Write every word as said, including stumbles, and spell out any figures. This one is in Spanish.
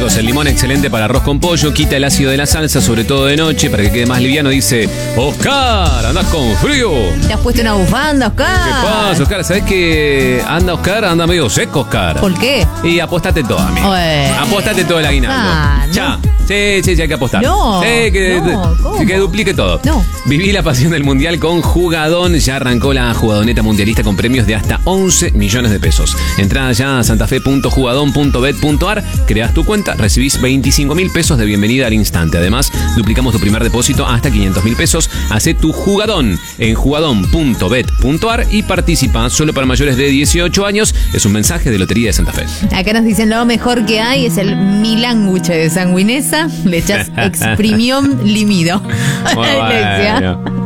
chicos, el limón excelente para arroz con pollo, quita el ácido de la salsa, sobre todo de noche, para que quede más liviano. Dice, Oscar, andás con frío. ¿Te has puesto una bufanda, Oscar? ¿Qué pasa, Oscar? ¿Sabés que anda Oscar? Anda medio seco, Oscar. ¿Por qué? Y apostate todo, amigo. Bueno. Apostate todo el aguinaldo. Ah, no. Ya. Sí, sí, sí, hay que apostar. No, Sí, que, no, ¿cómo? que duplique todo. No. Viví la pasión del Mundial con Jugadón. Ya arrancó la jugadoneta mundialista con premios de hasta once millones de pesos. Entrada ya a santafe punto jugadón punto bet punto ar, creas tu cuenta, recibís veinticinco mil pesos de bienvenida al instante. Además, duplicamos tu primer depósito hasta quinientos mil pesos. Hacé tu Jugadón en jugadón punto bet punto ar y participa solo para mayores de dieciocho años. Es un mensaje de Lotería de Santa Fe. Acá nos dicen lo mejor que hay es el milánguiche de sanguinesa. Le echás exprimión limido. Bueno.